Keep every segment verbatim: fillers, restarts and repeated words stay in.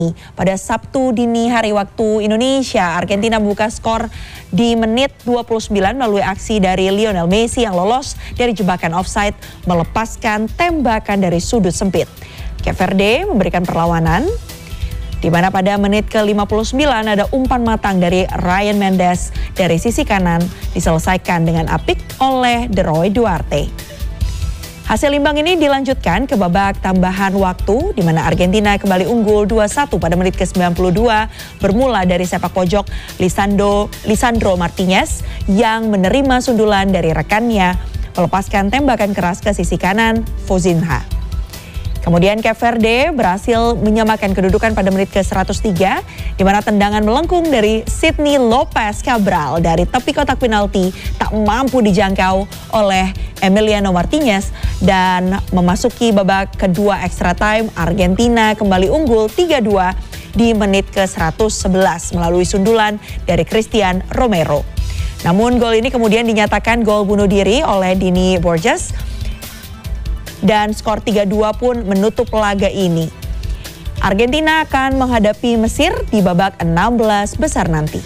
Pada Sabtu dini hari waktu Indonesia, Argentina buka skor di menit dua puluh sembilan melalui aksi dari Lionel Messi yang lolos dari jebakan offside melepaskan tembakan dari sudut sempit. Cape Verde memberikan perlawanan, di mana pada menit ke lima puluh sembilan ada umpan matang dari Ryan Mendes dari sisi kanan diselesaikan dengan apik oleh De Roy Duarte. Hasil imbang ini dilanjutkan ke babak tambahan waktu di mana Argentina kembali unggul dua satu pada menit ke sembilan puluh dua bermula dari sepak pojok Lisandro, Lisandro Martinez yang menerima sundulan dari rekannya melepaskan tembakan keras ke sisi kanan Fozinha. Kemudian Cape Verde berhasil menyamakan kedudukan pada menit ke seratus tiga di mana tendangan melengkung dari Sydney Lopez Cabral dari tepi kotak penalti tak mampu dijangkau oleh Emiliano Martinez dan memasuki babak kedua extra time. Argentina kembali unggul tiga dua di menit ke seratus sebelas melalui sundulan dari Christian Romero. Namun gol ini kemudian dinyatakan gol bunuh diri oleh Dini Borges. Dan skor tiga dua pun menutup laga ini. Argentina akan menghadapi Mesir di babak enam belas besar nanti.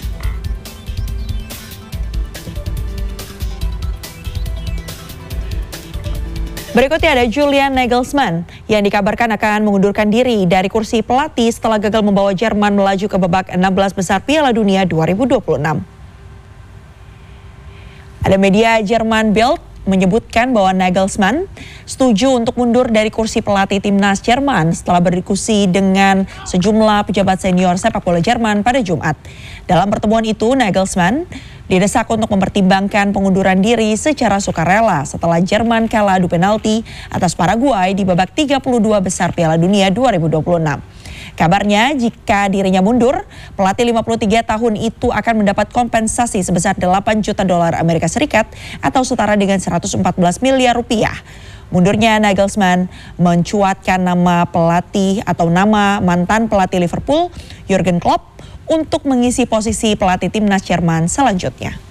Berikutnya ada Julian Nagelsmann yang dikabarkan akan mengundurkan diri dari kursi pelatih setelah gagal membawa Jerman melaju ke babak enam belas besar Piala Dunia dua ribu dua puluh enam. Ada media Jerman Bild menyebutkan bahwa Nagelsmann setuju untuk mundur dari kursi pelatih timnas Jerman setelah berdiskusi dengan sejumlah pejabat senior sepak bola Jerman pada Jumat. Dalam pertemuan itu, Nagelsmann didesak untuk mempertimbangkan pengunduran diri secara sukarela setelah Jerman kalah adu penalti atas Paraguay di babak tiga puluh dua besar Piala Dunia dua ribu dua puluh enam. Kabarnya jika dirinya mundur, pelatih lima puluh tiga tahun itu akan mendapat kompensasi sebesar delapan juta dolar Amerika Serikat atau setara dengan seratus empat belas miliar rupiah. Mundurnya Nagelsmann mencuatkan nama pelatih atau nama mantan pelatih Liverpool, Jurgen Klopp, untuk mengisi posisi pelatih timnas Jerman selanjutnya.